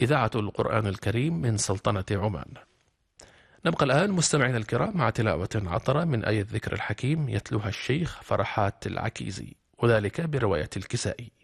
إذاعة القرآن الكريم من سلطنة عمان. نبقى الآن مستمعينا الكرام مع تلاوة عطرة من آية الذكر الحكيم يتلوها الشيخ فرحات العكيزي، وذلك برواية الكسائي.